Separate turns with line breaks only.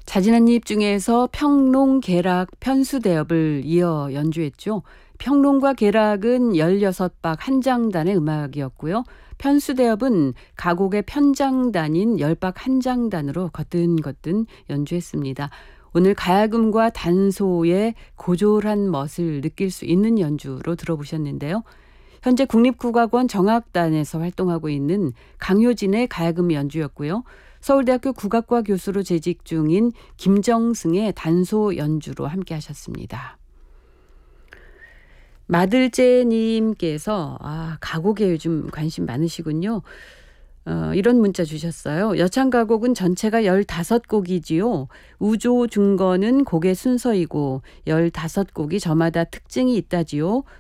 자진 한입 중에서 평롱, 계락, 편수대업을 이어 연주했죠. 평롱과 계락은 16박 한장단의 음악이었고요. 편수대업은 가곡의 편장단인 10박 한장단으로 거뜬거뜬 연주했습니다. 오늘 가야금과 단소의 고졸한 멋을 느낄 수 있는 연주로 들어보셨는데요. 현재 국립국악원 정악단에서 활동하고 있는 강효진의 가야금 연주였고요. 서울대학교 국악과 교수로 재직 중인 김정승의 단소 연주로 함께 하셨습니다. 마들제님께서 가곡에 요즘 관심 많으시군요. 이런 문자 주셨어요. 여창가곡은 전체가 15곡이지요. 우조 중거는 곡의 순서이고 15곡이 저마다 특징이 있다지요.